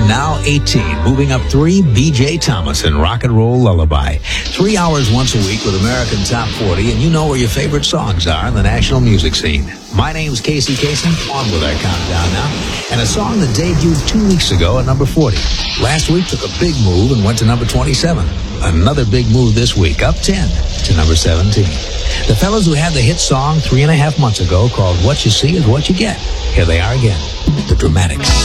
Now 18, moving up 3, B.J. Thomas and Rock and Roll Lullaby. 3 hours once a week with American Top 40, and you know where your favorite songs are in the national music scene. My name's Casey Kasem, on with our countdown now, and a song that debuted 2 weeks ago at number 40. Last week took a big move and went to number 27. Another big move this week, up 10 to number 17. The fellows who had the hit song 3.5 months ago called What You See Is What You Get. Here they are again, the Dramatics.